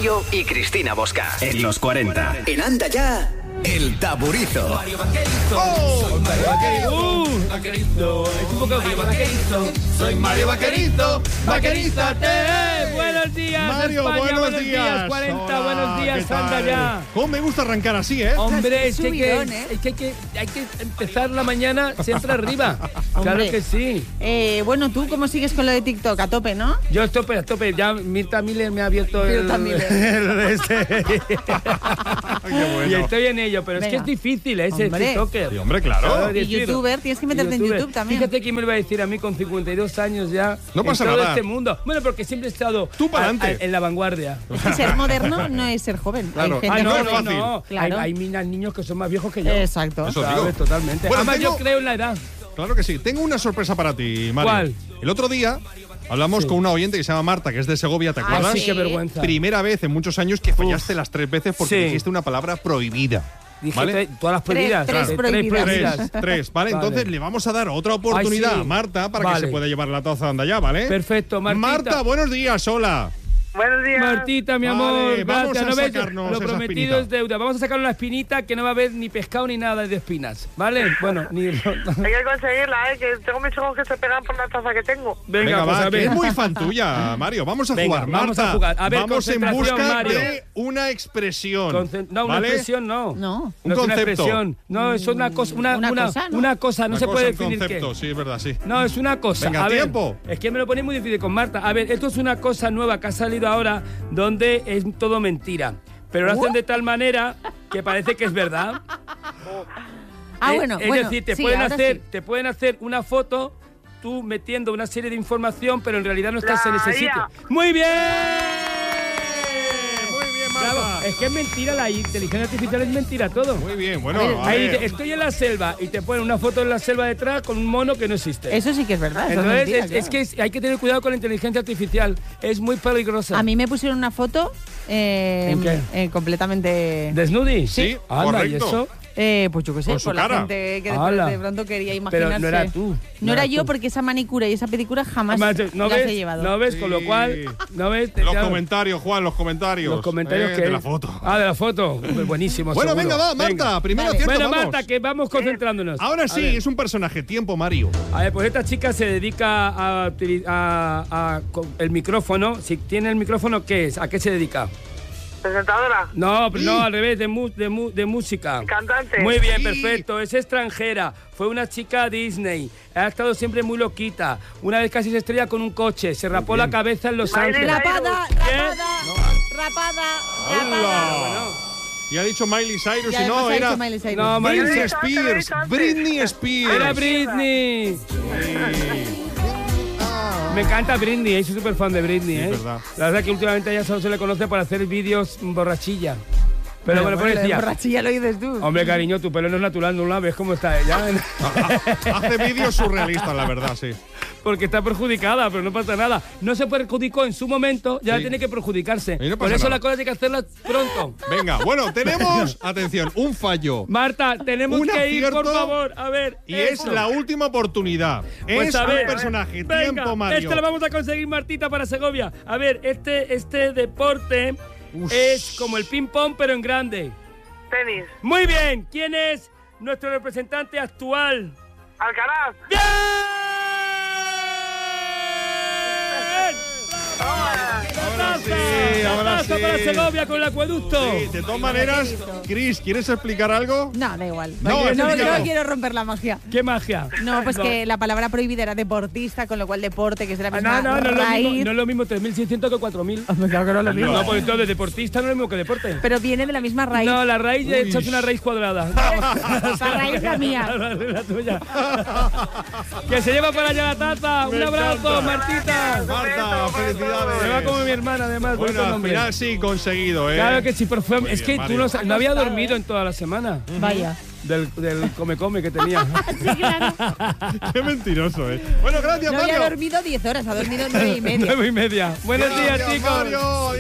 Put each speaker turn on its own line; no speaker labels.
Mario y Cristina Bosca. En los 40.
En Anda Ya, El Taburizo.
Mario Vaquerito. ¡Oh! Mario Vaquerito. Vaquerito. Es un poco Mario Vaquerito. Soy Mario Vaquerito. Vaquerízate.
Buenos días,
Mario,
España.
buenos días.
40,
Hola,
buenos días,
¿qué
Anda
tal?
Ya.
¿Cómo me gusta arrancar así, eh?
Hombre, es que
subidón,
hay que empezar la mañana siempre arriba. Claro
Hombre.
que sí.
Bueno, ¿tú cómo sigues con lo de TikTok? A tope, ¿no?
Yo estoy a tope. Ya Mirta Miller me ha abierto
Mirta Miller.
Qué bueno.
Y estoy en ello, pero es que
Venga.
es difícil, ese
Hombre.
TikToker.
Sí, hombre, claro.
Y youtuber, tienes que meterte en YouTube también.
Fíjate quién me lo va a decir a mí con 52 años ya.
No pasa
en todo
nada.
este mundo. Bueno, porque siempre he estado
Tú pa'lante.
en la vanguardia.
Es que ser moderno no es ser joven.
Claro.
Hay gente
no es
joven.
fácil.
no.
Claro.
Hay niños que son más viejos que yo.
Exacto.
Eso
¿Sabes?
digo.
Totalmente.
Bueno,
Además,
tengo-
yo creo en la edad.
Claro que sí. Tengo una sorpresa para ti, Mario.
¿Cuál?
El otro día hablamos
Sí.
con una oyente que se llama Marta, que es de Segovia, ¿te
Ah,
acuerdas?
Sí,
sí.
qué vergüenza.
Primera vez en muchos años que fallaste las 3 veces porque
Sí.
dijiste una palabra prohibida.
Dije
¿Vale?
todas las prohibidas.
Tres
Claro.
prohibidas.
Tres, ¿vale?
Vale.
Entonces le vamos a dar otra oportunidad
Ay, sí.
a Marta para
Vale.
que se pueda llevar la taza Anda Ya, ¿vale?
Perfecto, Martita.
Marta, buenos días, hola.
Buenos días.
Martita, mi
Vale,
amor,
vamos
gracias.
a
¿No ves?
sacarnos
Lo
esa
prometido
espinita.
es deuda. Vamos a sacar una espinita que no va a haber ni pescado ni nada de espinas, ¿vale? Bueno, ni...
Hay que conseguirla, que tengo mis ojos que se pegan por la taza que tengo.
Venga, pues
va,
a
que
ver.
es muy fan tuya, Mario. Vamos a
Venga,
jugar,
vamos
Marta.
a jugar. A ver,
vamos en
concentración,
busca
Mario.
de una expresión.
No, una
¿vale?
expresión no.
No.
Un
No es una
concepto.
expresión. No, es una cosa. Una
cosa, ¿no?
una cosa, no
Una
se
cosa,
puede
un
definir
concepto,
qué.
sí, es verdad, sí.
No, es una cosa.
Venga,
a ver,
tiempo.
es que me lo ponéis muy difícil con Marta. A ver, esto es una cosa nueva que ha salido ahora donde es todo mentira. Pero lo hacen de tal manera que parece que es verdad.
Bueno,
es
bueno.
decir, te
sí,
pueden
ahora
hacer,
sí.
te pueden hacer una foto tú metiendo una serie de información, pero en realidad no estás en ese
La IA.
sitio. ¡Muy bien!
Muy bien,
Bravo.
Marta.
Es que es mentira, la inteligencia artificial es mentira todo.
Muy bien, bueno, a
Ahí
ver.
estoy en la selva y te ponen una foto en la selva detrás con un mono que no existe.
Eso sí que es verdad. eso es
Entonces,
mentira,
es
claro.
que hay que tener cuidado con la inteligencia artificial. Es muy peligrosa.
A mí me pusieron una foto
¿En qué?
completamente...
¿Desnudi?
Sí,
Anda, ¿y
correcto.
eso?
pues yo qué sé,
Con su
por la
cara.
gente que
Hala.
de pronto quería imaginarse.
Pero no era tú.
No era
eras
yo
tú.
porque esa manicura y esa pedicura jamás
¿No
las
ves?
he llevado.
¿No ves?
Sí.
Con lo cual, ¿no ves?
Los
Ya-
comentarios, Juan, los comentarios.
Los comentarios que
de
hay.
la foto.
Ah, de la foto. Buenísimo.
Bueno,
seguro.
venga, va, Marta, primero
Vale.
acierto,
Bueno,
vamos.
Marta, que vamos concentrándonos.
Ahora
A
sí,
ver.
es un personaje. Tiempo, Mario.
A ver, pues esta chica se dedica el micrófono. Si tiene el micrófono, ¿qué es? ¿A qué se dedica?
Presentadora.
No, pero no, al revés, de música.
Cantante.
Muy bien,
Sí.
perfecto. Es extranjera. Fue una chica Disney. Ha estado siempre muy loquita. Una vez casi se estrella con un coche. Se rapó la cabeza en Los
Miley
Ángeles.
Rapada,
¿Qué?
rapada.
¡Hala! Y ha dicho Miley Cyrus,
Y
y no,
además ha
era
dicho Miley Cyrus.
No, Miley
Britney
Cyrus.
Spears. Britney Spears.
Era Britney.
Sí.
Me encanta Britney, soy súper fan de Britney,
Sí,
¿eh?
verdad.
La verdad que últimamente a ella solo se le conoce por hacer vídeos borrachilla. Pero bueno,
lo de
decía,
borrachilla lo dices tú.
hombre, cariño, tu pelo no es natural, no la ves cómo está ella.
Hace vídeos surrealistas, la verdad, sí.
Porque está perjudicada, pero no pasa nada. No se perjudicó en su momento, ya
Sí.
tiene que perjudicarse.
Y no
Por
pasa
eso
nada.
la cosa hay que hacerla pronto.
Venga, bueno, tenemos, atención, un fallo.
Marta, tenemos
Un
que ir, por
acierto
favor. A ver.
Y es
eso.
la última oportunidad.
Pues
es
a ver,
un personaje.
venga,
Tiempo, Mario.
Este lo vamos a conseguir, Martita, para Segovia. A ver, este deporte
Ush.
es como el ping-pong, pero en grande.
Tenis.
Muy bien, ¿quién es nuestro representante actual?
Alcaraz.
¡Bien!
Ahora sí, ahora
Taza
sí.
para Segovia con el acueducto.
Sí, de todas maneras, Chris, ¿quieres explicar algo?
No, da igual.
No, es
no,
que
no
no.
quiero romper la magia.
¡Qué magia!
No, pues que la palabra prohibida era deportista, con lo cual deporte, que es de la misma
No es lo mismo,
raíz.
no es lo mismo 3.600 que 4.000.
Hombre, claro que no es lo mismo.
No, pues entonces deportista no es lo mismo que deporte.
Pero viene de la misma raíz.
No, la raíz
Uy.
es una raíz cuadrada.
La raíz es la mía.
La raíz es la tuya. Que se lleva para allá la taza. Un
Me
abrazo,
encanta.
Martita.
Marta, felicidades.
Se va como mi hermana, además.
Bueno,
bonito
al
nombre.
final sí, conseguido, ¿eh?
Claro que sí, pero fue,
Muy
es
bien,
que tú
Mario.
no había dormido en toda la semana.
Vaya.
Del come-come que tenía.
Sí, claro.
Qué mentiroso, ¿eh? Bueno, gracias,
No
Mario.
había dormido 10 horas, ha dormido 9:30.
9:30. Buenos días,
Gracias,
chicos.
Mario.